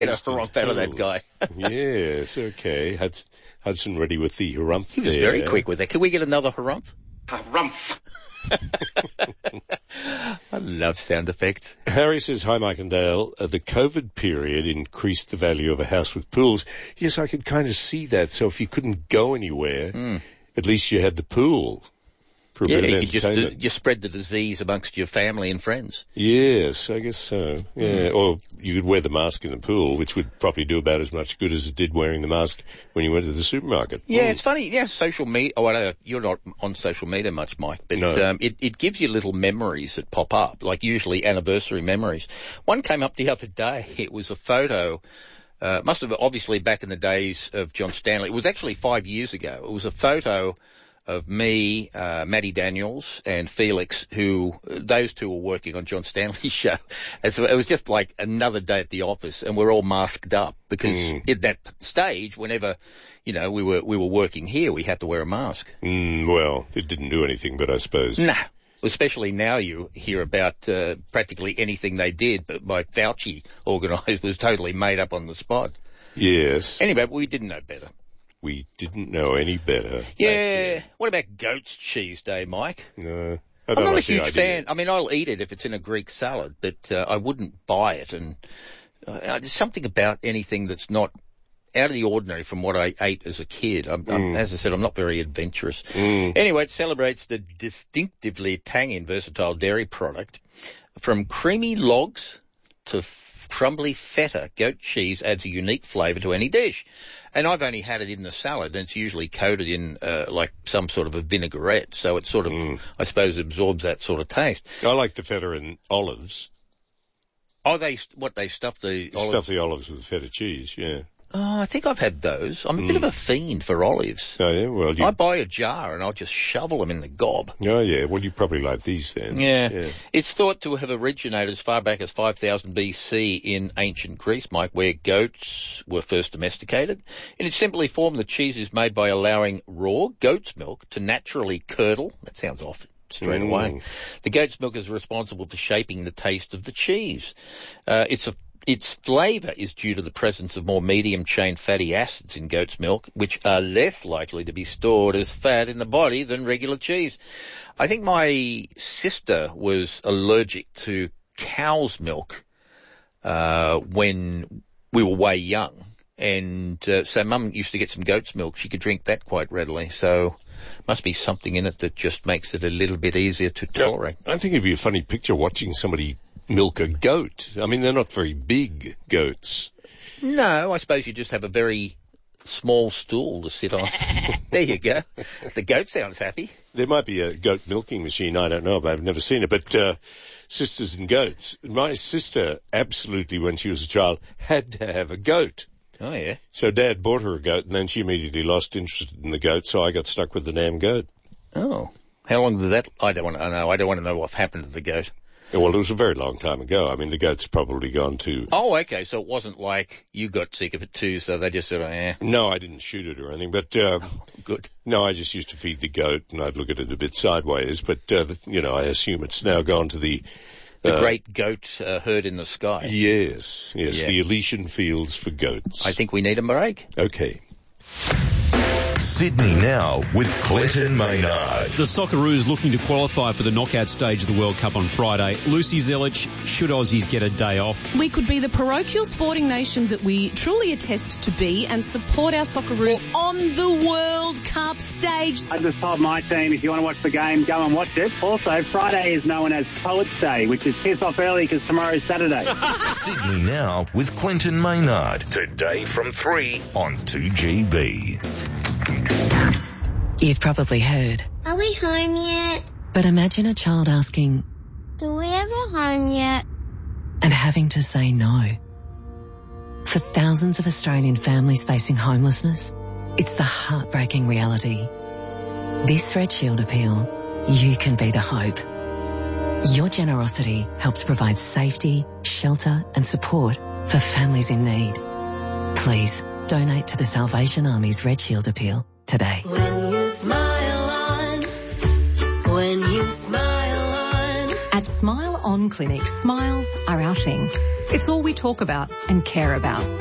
Get a harumph out of that guy. Yes, okay. Hudson ready with the harumph. He was very quick with that. Can we get another harumph? Harumph. I love sound effects. Harry says, hi, Mike and Dale. The COVID period increased the value of a house with pools. Yes, I could kind of see that. So if you couldn't go anywhere, at least you had the pool for a bit of entertainment. You spread the disease amongst your family and friends. Yes, I guess so. Yeah, or you could wear the mask in the pool, which would probably do about as much good as it did wearing the mask when you went to the supermarket. Yeah, it's funny. Yeah, social media. Oh, I know you're not on social media much, Mike, but No. it gives you little memories that pop up, like usually anniversary memories. One came up the other day. It was a photo. Must have obviously back in the days of John Stanley. It was actually 5 years ago. It was a photo of me, Matty Daniels and Felix, those two were working on John Stanley's show. And so it was just like another day at the office, and we're all masked up because at that stage, whenever, we were working here, we had to wear a mask. Well, it didn't do anything, but I suppose. Nah. Especially now you hear about practically anything they did, but by Fauci organised was totally made up on the spot. Yes. Anyway, we didn't know better. We didn't know any better. Yeah. What about goat's cheese day, Mike? No. I'm not a huge fan. I mean, I'll eat it if it's in a Greek salad, but I wouldn't buy it. And there's something about anything that's not out of the ordinary from what I ate as a kid. As I said, I'm not very adventurous. Anyway, it celebrates the distinctively tangy and versatile dairy product. From creamy logs to crumbly feta, goat cheese adds a unique flavour to any dish. And I've only had it in the salad, and it's usually coated in like some sort of a vinaigrette, so it sort of, I suppose, absorbs that sort of taste. I like the feta and olives. Oh, they stuff the olives? Stuff the olives with feta cheese, yeah. Oh, I think I've had those. I'm a bit of a fiend for olives. Oh, yeah? Well, I buy a jar and I'll just shovel them in the gob. Oh, yeah. Well, you probably like these then. Yeah. It's thought to have originated as far back as 5000 BC in ancient Greece, Mike, where goats were first domesticated. In its simply form, the cheese is made by allowing raw goat's milk to naturally curdle. That sounds off straight away. The goat's milk is responsible for shaping the taste of the cheese. Its flavour is due to the presence of more medium-chain fatty acids in goat's milk, which are less likely to be stored as fat in the body than regular cheese. I think my sister was allergic to cow's milk when we were way young. And so Mum used to get some goat's milk. She could drink that quite readily. So must be something in it that just makes it a little bit easier to tolerate. I think it'd be a funny picture watching somebody milk a goat. I mean, they're not very big goats. No, I suppose you just have a very small stool to sit on. There you go. The goat sounds happy. There might be a goat milking machine. I don't know, but I've never seen it. But sisters and goats. My sister absolutely, when she was a child, had to have a goat. Oh, yeah. So Dad bought her a goat, and then she immediately lost interest in the goat, so I got stuck with the damn goat. Oh. How long did that... I don't want to know. I don't want to know what happened to the goat. Well, it was a very long time ago. I mean, the goat's probably gone to... Oh, okay. So it wasn't like you got sick of it too, so they just said, No, I didn't shoot it or anything, but... good. No, I just used to feed the goat, and I'd look at it a bit sideways, but, I assume it's now gone to the... The great goat herd in the sky. Yes, yeah. The Elysian fields for goats. I think we need a break. Okay. Sydney Now with Clinton Maynard. The Socceroos looking to qualify for the knockout stage of the World Cup on Friday. Lucy Zelich, should Aussies get a day off? We could be the parochial sporting nation that we truly attest to be and support our Socceroos on the World Cup stage. I just told my team, if you want to watch the game, go and watch it. Also, Friday is known as Poets' Day, which is piss off early because tomorrow's Saturday. Sydney Now with Clinton Maynard. Today from 3 on 2GB. You've probably heard. Are we home yet? But imagine a child asking, Do we have a home yet? And having to say no. For thousands of Australian families facing homelessness, it's the heartbreaking reality. This Red Shield appeal, you can be the hope. Your generosity helps provide safety, shelter and support for families in need. Please donate to the Salvation Army's Red Shield appeal today. When you smile on, At Smile On Clinic, smiles are our thing. It's all we talk about and care about.